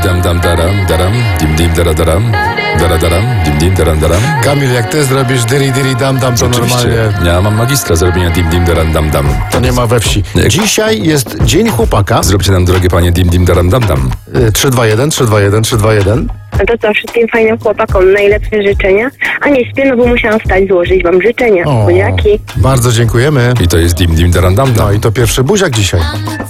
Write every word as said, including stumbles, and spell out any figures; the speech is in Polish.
Dam dam daram, daram, dim dim dara daram, dara daram, dim dim daram daram. Kamil, jak ty zrobisz diri diri dam dam, to Oczywiście. normalnie Ja mam magistra zrobienia dim dim daram dam dam. to nie ma we wsi. Nie. Dzisiaj jest Dzień Chłopaka. Zróbcie nam, drogie panie, dim dim daram dam dam. Y, trzy dwa jeden, trzy dwa jeden, trzy dwa jeden. No to co, wszystkim fajnym chłopakom najlepsze życzenia. A nie śpię, no bo musiałam wstać, złożyć wam życzenia. O, Buziaki. bardzo dziękujemy. I to jest dim dim daram dam dam. No i to pierwszy buziak dzisiaj.